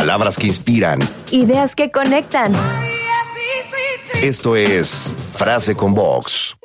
Palabras que inspiran. Ideas que conectan. Esto es Frase con Vox.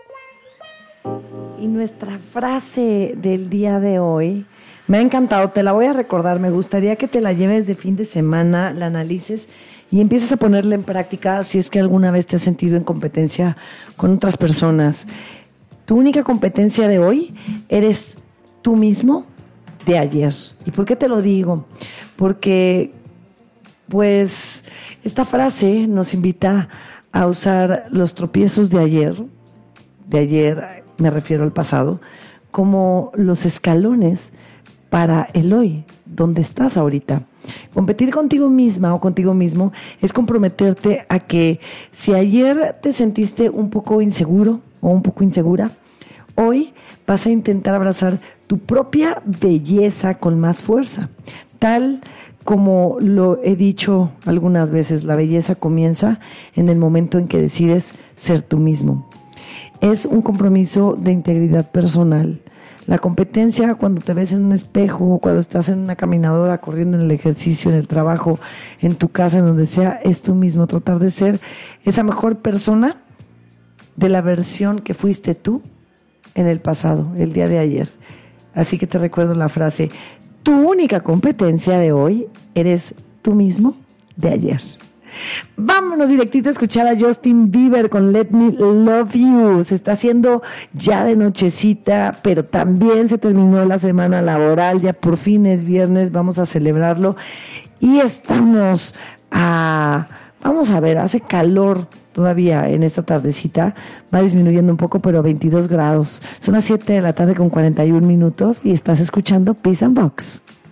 Y nuestra frase del día de hoy me ha encantado, te la voy a recordar. Me gustaría que te la lleves de fin de semana, la analices y empieces a ponerla en práctica si es que alguna vez te has sentido en competencia con otras personas. Tu única competencia de hoy eres tú mismo de ayer. ¿Y por qué te lo digo? Porque, pues, esta frase nos invita a usar los tropiezos de ayer me refiero al pasado, como los escalones para el hoy, donde estás ahorita. Competir contigo misma o contigo mismo es comprometerte a que si ayer te sentiste un poco inseguro o un poco insegura, hoy vas a intentar abrazar tu propia belleza con más fuerza. Tal como lo he dicho algunas veces, la belleza comienza en el momento en que decides ser tú mismo. Es un compromiso de integridad personal. La competencia, cuando te ves en un espejo, cuando estás en una caminadora, corriendo en el ejercicio, en el trabajo, en tu casa, en donde sea, es tú mismo. Tratar de ser esa mejor persona de la versión que fuiste tú en el pasado, el día de ayer. Así que te recuerdo la frase: tu única competencia de hoy eres tú mismo de ayer. Vámonos directito a escuchar a Justin Bieber con Let Me Love You. Se está haciendo ya de nochecita, pero también se terminó la semana laboral, ya por fin es viernes, vamos a celebrarlo. Y vamos a ver, hace calor todavía en esta tardecita, va disminuyendo un poco, pero 22 grados. Son las 7 de la tarde con 41 minutos y estás escuchando Peace and Box.